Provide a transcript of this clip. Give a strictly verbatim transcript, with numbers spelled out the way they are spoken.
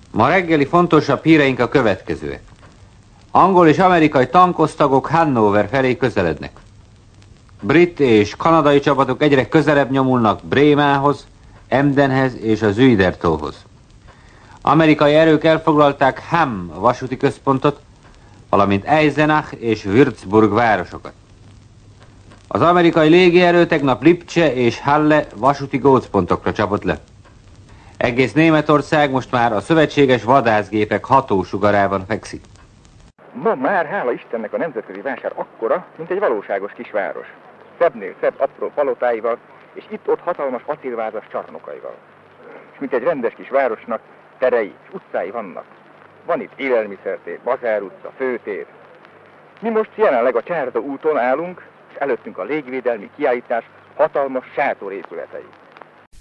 Ma reggeli fontosabb híreink a következőek. Angol és amerikai tankosztagok Hannover felé közelednek. Brit és kanadai csapatok egyre közelebb nyomulnak Brémához, Emdenhez és az Zuidertóhoz. Amerikai erők elfoglalták Hamm vasúti központot, valamint Eisenach és Würzburg városokat. Az amerikai légierő tegnap Lipcse és Halle vasúti gócpontokra csapott le. Egész Németország most már a szövetséges vadászgépek hatósugarában fekszik. Ma már, hála Istennek, a nemzetközi vásár akkora, mint egy valóságos kisváros. Szebbnél szebb apró palotáival, és itt-ott hatalmas acélvázas csarnokaival. És mint egy rendes kis városnak terei és utcái vannak. Van itt élelmiszertér, Bazár utca, főtér. Mi most jelenleg a Csárda úton állunk, és előttünk a légvédelmi kiállítás hatalmas sátorépületei.